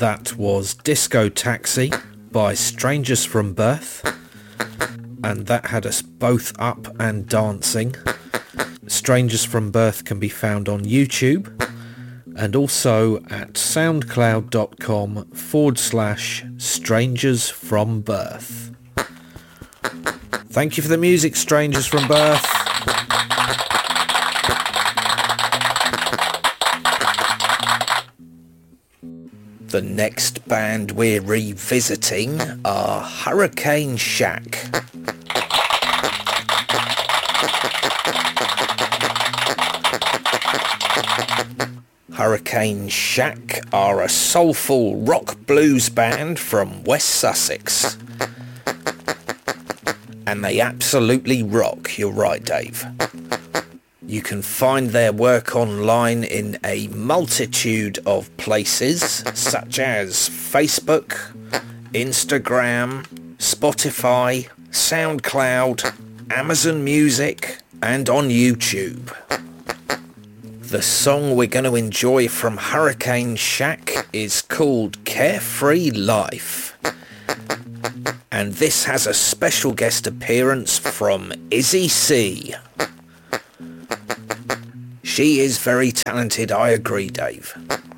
That was Disco Taxi by Strangers from Birth, and that had us both up and dancing. Strangers from Birth can be found on YouTube and also at soundcloud.com/Strangers from Birth. Thank you for the music, Strangers from Birth. The next band we're revisiting are Hurricane Shack. Hurricane Shack are a soulful rock blues band from West Sussex. And they absolutely rock, you're right, Dave. You can find their work online in a multitude of places, such as Facebook, Instagram, Spotify, SoundCloud, Amazon Music, and on YouTube. The song we're going to enjoy from Hurricane Shack is called Carefree Life. And this has a special guest appearance from Izzy C. She is very talented, I agree, Dave.